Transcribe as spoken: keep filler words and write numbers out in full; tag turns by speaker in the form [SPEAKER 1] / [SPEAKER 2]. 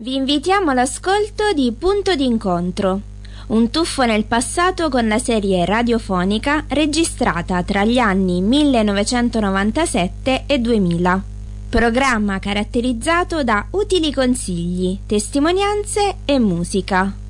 [SPEAKER 1] Vi invitiamo all'ascolto di Punto d'incontro, un tuffo nel passato con la serie radiofonica registrata tra gli anni millenovecentonovantasette e duemila. Programma caratterizzato da utili consigli, testimonianze e musica.